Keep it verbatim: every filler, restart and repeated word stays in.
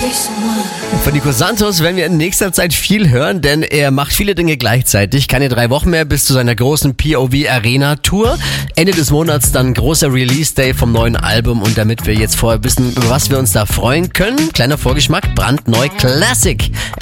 Von Nico Santos werden wir in nächster Zeit viel hören, denn er macht viele Dinge gleichzeitig. Keine drei Wochen mehr bis zu seiner großen P O V Arena Tour. Ende des Monats dann großer Release Day vom neuen Album, und damit wir jetzt vorher wissen, über was wir uns da freuen können, kleiner Vorgeschmack, brandneu Classic.